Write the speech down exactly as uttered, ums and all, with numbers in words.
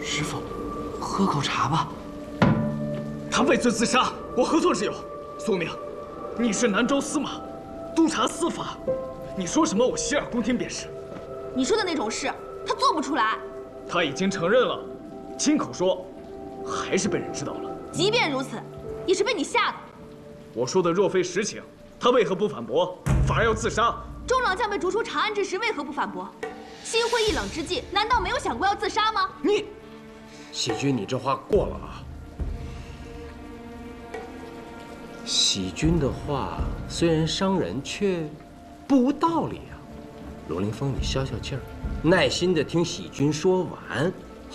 师傅，喝口茶吧。 他畏罪自杀，我何错之有？苏明，你是南州司马，督察司法，你说什么我洗耳恭听便是。 你说的那种事，他做不出来。 他已经承认了，亲口说，还是被人知道了。 即便如此，也是被你吓的。 我说的若非实情，他为何不反驳，反而要自杀？ 中郎将被逐出长安之时，为何不反驳？心灰意冷之际，难道没有想过要自杀吗？ 你， 喜君，你这话过了啊！喜君的话虽然伤人，却不无道理啊。罗凌风，你消消气儿，耐心的听喜君说完。